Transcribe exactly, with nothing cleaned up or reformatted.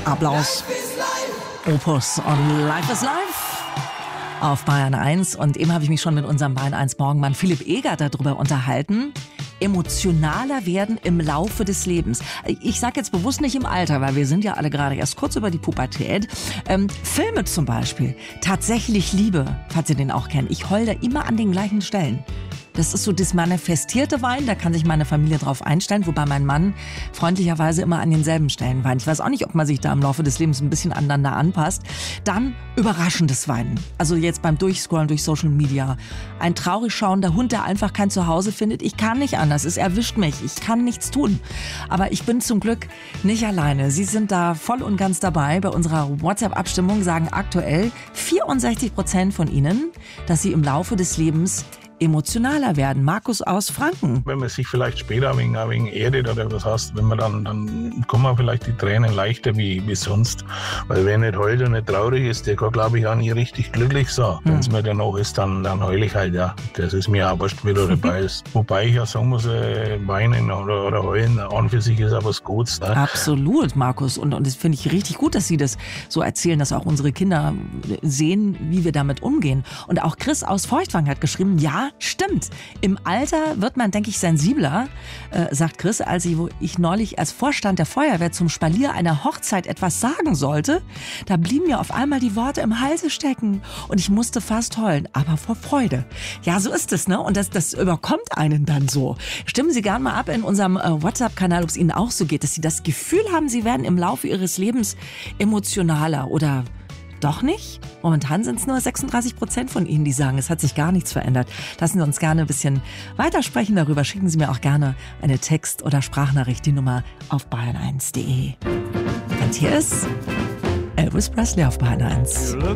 Applaus. Opus und Life is Life auf Bayern eins. Und eben habe ich mich schon mit unserem Bayern eins Morgenmann Philipp Eger darüber unterhalten. Emotionaler werden im Laufe des Lebens. Ich sage jetzt bewusst nicht im Alter, weil wir sind ja alle gerade erst kurz über die Pubertät. Ähm, Filme zum Beispiel. Tatsächlich Liebe, falls ihr den auch kennt. Ich heul da immer an den gleichen Stellen. Das ist so das manifestierte Weinen, da kann sich meine Familie drauf einstellen, wobei mein Mann freundlicherweise immer an denselben Stellen weint. Ich weiß auch nicht, ob man sich da im Laufe des Lebens ein bisschen aneinander anpasst. Dann überraschendes Weinen. Also jetzt beim Durchscrollen durch Social Media. Ein traurig schauender Hund, der einfach kein Zuhause findet. Ich kann nicht anders, es erwischt mich. Ich kann nichts tun. Aber ich bin zum Glück nicht alleine. Sie sind da voll und ganz dabei. Bei unserer WhatsApp-Abstimmung sagen aktuell vierundsechzig Prozent von Ihnen, dass sie im Laufe des Lebens emotionaler werden. Markus aus Franken. Wenn man sich vielleicht später ein wenig, ein wenig erdet oder was hast, wenn man dann, dann kommen vielleicht die Tränen leichter wie, wie sonst. Weil wer nicht heult und nicht traurig ist, der kann, glaube ich, auch nie richtig glücklich sein. Hm. Wenn es mir dann noch ist, dann, dann heule ich halt, ja. Das ist mir auch wurscht, wer da dabei ist. Wobei ich ja sagen muss, äh, weinen oder, oder heulen an für sich ist auch was Gutes. Ne? Absolut, Markus. Und, und das finde ich richtig gut, dass Sie das so erzählen, dass auch unsere Kinder sehen, wie wir damit umgehen. Und auch Chris aus Feuchtwang hat geschrieben, ja, stimmt. Im Alter wird man, denke ich, sensibler, äh, sagt Chris, als ich, wo ich neulich als Vorstand der Feuerwehr zum Spalier einer Hochzeit etwas sagen sollte. Da blieben mir auf einmal die Worte im Halse stecken und ich musste fast heulen, aber vor Freude. Ja, so ist es, ne? Und das, das überkommt einen dann so. Stimmen Sie gerne mal ab in unserem äh, WhatsApp-Kanal, ob es Ihnen auch so geht, dass Sie das Gefühl haben, Sie werden im Laufe Ihres Lebens emotionaler oder doch nicht? Momentan sind es nur sechsunddreißig Prozent von Ihnen, die sagen, es hat sich gar nichts verändert. Lassen Sie uns gerne ein bisschen weitersprechen darüber. Schicken Sie mir auch gerne eine Text- oder Sprachnachricht, die Nummer auf bayern eins punkt de. Und hier ist Elvis Presley auf Bayern eins.